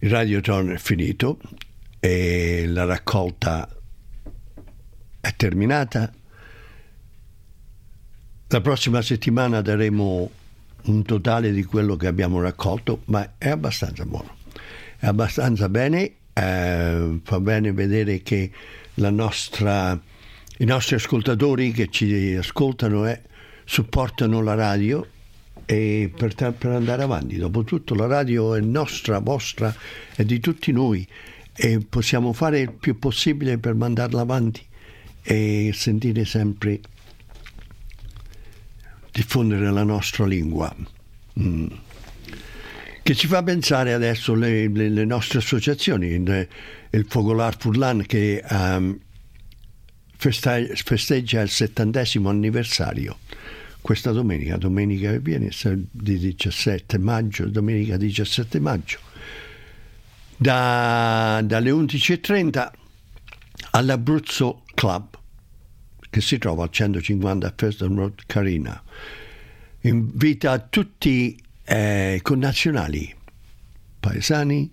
il Radioton è finito e la raccolta è terminata. La prossima settimana daremo un totale di quello che abbiamo raccolto, ma è abbastanza buono, è abbastanza bene. Fa bene vedere che i nostri ascoltatori che ci ascoltano supportano la radio e per andare avanti. Dopotutto la radio è nostra, vostra, è di tutti noi e possiamo fare il più possibile per mandarla avanti e sentire sempre diffondere la nostra lingua, che ci fa pensare adesso le nostre associazioni, il Fogolar Furlan che festeggia il 70° anniversario questa domenica che viene, di 17 maggio, domenica 17 maggio, dalle 11:30 all'Abruzzo Club, che si trova al 150 Feston Road, Carina. Invita tutti connazionali, paesani,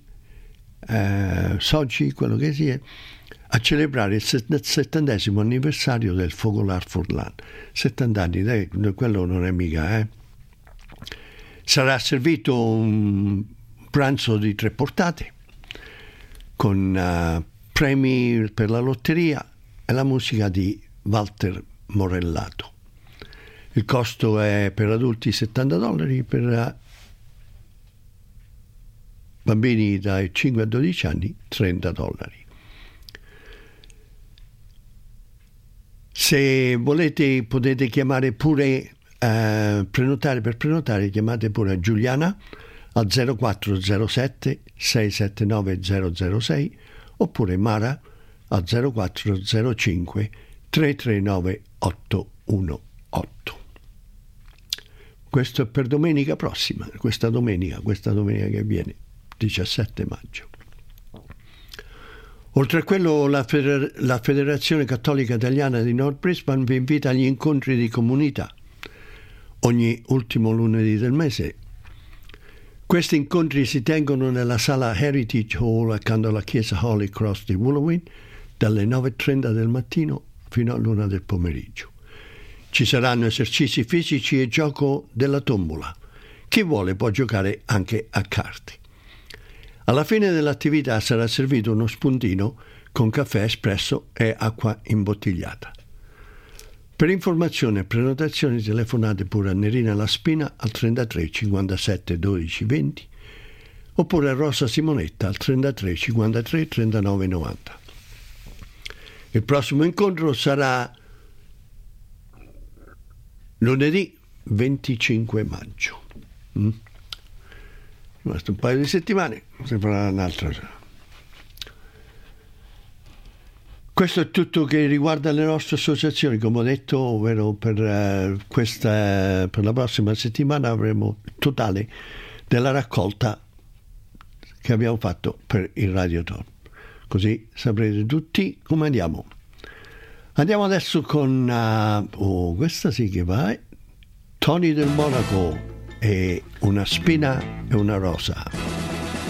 soci, quello che sia, a celebrare il 70° anniversario del Fogolar Furlan. 70 anni, quello non è mica. Sarà servito un pranzo di 3 portate con premi per la lotteria e la musica di Walter Morellato. Il costo è per adulti $70, per bambini dai 5 a 12 anni $30. Se volete potete chiamare pure, per prenotare chiamate pure Giuliana al 0407 679 006 oppure Mara al 0405 339 818. Questo è per domenica prossima, questa domenica che viene, 17 maggio. Oltre a quello, la Federazione Cattolica Italiana di North Brisbane vi invita agli incontri di comunità ogni ultimo lunedì del mese. Questi incontri si tengono nella sala Heritage Hall accanto alla chiesa Holy Cross di Wooloowin dalle 9:30 del mattino fino all'1 del pomeriggio. Ci saranno esercizi fisici e gioco della tombola. Chi vuole può giocare anche a carte. Alla fine dell'attività sarà servito uno spuntino con caffè espresso e acqua imbottigliata. Per informazioni e prenotazioni telefonate pure a Nerina Laspina al 33 57 12 20 oppure a Rosa Simonetta al 33 53 39 90. Il prossimo incontro sarà lunedì 25 maggio. Rimasto un paio di settimane, si farà un'altra. Questo è tutto che riguarda le nostre associazioni, come ho detto, ovvero per la prossima settimana avremo il totale della raccolta che abbiamo fatto per il Radioton. Così saprete tutti come andiamo. Andiamo adesso con questa sì che va, Tony del Monaco e Una spina e una rosa.